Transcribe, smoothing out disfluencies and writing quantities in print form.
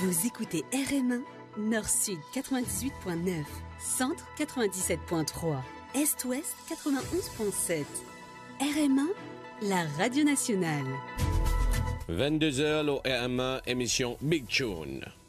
Vous écoutez RM1, Nord-Sud 98.9, Centre 97.3, Est-Ouest 91.7. RM1, la radio nationale. 22h, le RM1, émission Big Tune.